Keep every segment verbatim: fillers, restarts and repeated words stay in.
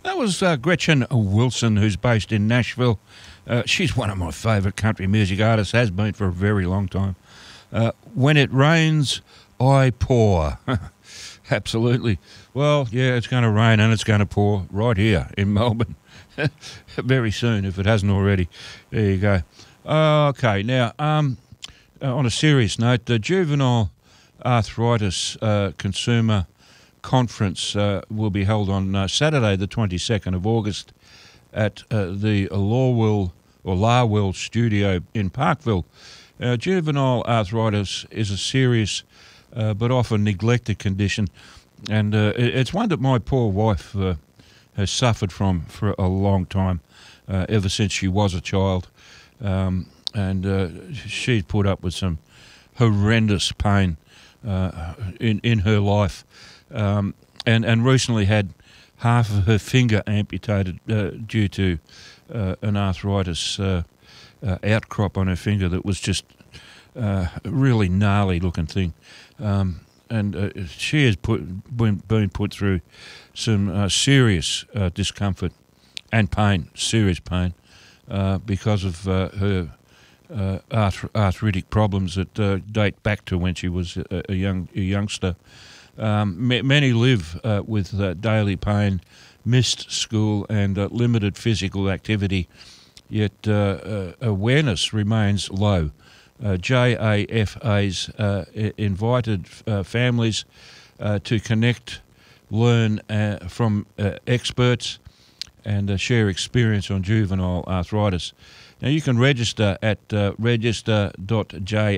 That was uh, Gretchen Wilson, who's based in Nashville. Uh, she's one of my favourite country music artists, has been for a very long time. Uh, when it rains, I pour. Absolutely. Well, yeah, it's going to rain and it's going to pour right here in Melbourne very soon, if it hasn't already. There you go. Okay, now, um, uh, on a serious note, the Juvenile Arthritis uh, Consumer Conference uh, will be held on uh, Saturday, the twenty-second of August, at uh, the Lawwell or Larwell Studio in Parkville. Uh, juvenile arthritis is a serious uh, but often neglected condition, and uh, it's one that my poor wife uh, has suffered from for a long time, uh, ever since she was a child, um, and uh, she's put up with some horrendous pain uh, in in her life, um, and and recently had half of her finger amputated uh, due to uh, an arthritis uh, uh, outcrop on her finger that was just uh, a really gnarly looking thing. Um, and uh, she has put, been, been put through some uh, serious uh, discomfort and pain, serious pain, uh, because of uh, her uh, arth- arthritic problems that uh, date back to when she was a, a young a youngster. Um, ma- many live uh, with uh, daily pain, missed school and uh, limited physical activity, yet uh, uh, awareness remains low. Uh, J A F A's uh, I- invited uh, families uh, to connect, learn uh, from uh, experts and uh, share experience on juvenile arthritis. Now you can register at uh, register dot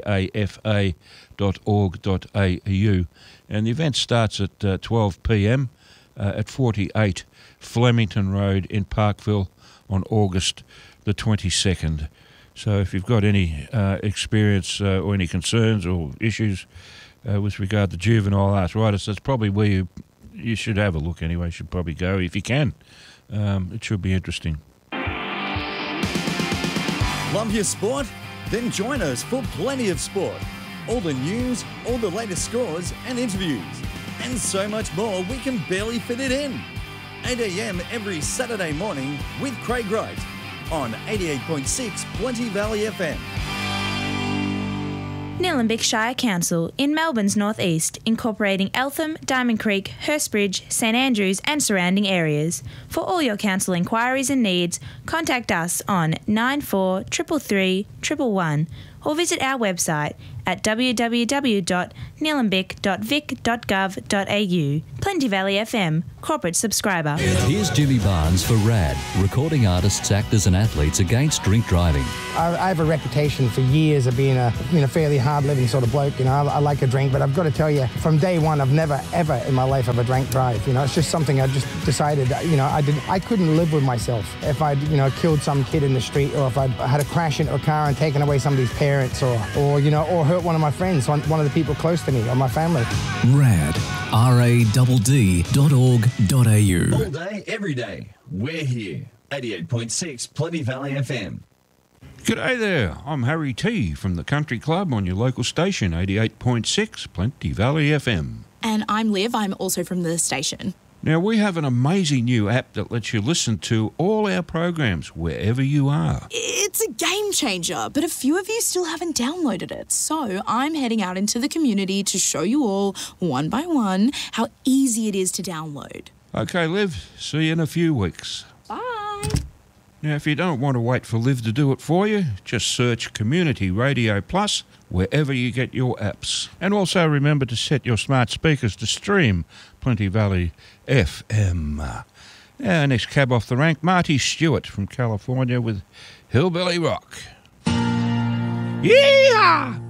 jafa dot org dot a u, and the event starts at uh, twelve p.m. Uh, at forty-eight Flemington Road in Parkville on August the twenty-second. So if you've got any uh, experience uh, or any concerns or issues uh, with regard to juvenile arthritis, that's probably where you you should have a look anyway. You should probably go if you can. Um, it should be interesting. Love your sport? Then join us for Plenty of Sport. All the news, all the latest scores and interviews, and so much more we can barely fit it in. eight a.m. every Saturday morning with Craig Wright on eighty-eight point six Plenty Valley F M. Nillumbik Shire Council in Melbourne's northeast, incorporating Eltham, Diamond Creek, Hurstbridge, St Andrews and surrounding areas. For all your council inquiries and needs, contact us on nine four three three three one one or visit our website at w w w dot nillumbik dot vic dot gov dot a u. Plenty Valley F M, corporate subscriber. Here's Jimmy Barnes for RAD, recording artists, actors and athletes against drink driving. I, I have a reputation for years of being a you know fairly hard-living sort of bloke. You know, I, I like a drink, but I've got to tell you, from day one, I've never ever in my life have a drink drive. You know, it's just something I just decided. You know, I did. I couldn't live with myself if I'd you know killed some kid in the street, or if I'd had a crash into a car and taken away somebody's parents, or or you know, or hurt one of my friends, one, one of the people close to me, or my family. RAD, R A D D dot org dot a u. All day, every day, we're here. eighty-eight point six Plenty Valley F M. G'day there, I'm Harry T from the Country Club on your local station, eighty-eight point six Plenty Valley F M. And I'm Liv, I'm also from the station. Now, we have an amazing new app that lets you listen to all our programs wherever you are. It's a game changer, but a few of you still haven't downloaded it. So I'm heading out into the community to show you all, one by one, how easy it is to download. Okay, Liv, see you in a few weeks. Bye. Now, if you don't want to wait for Liv to do it for you, just search Community Radio Plus wherever you get your apps. And also remember to set your smart speakers to stream Plenty Valley F M. Now, next cab off the rank, Marty Stewart from California with Hillbilly Rock. Yeah!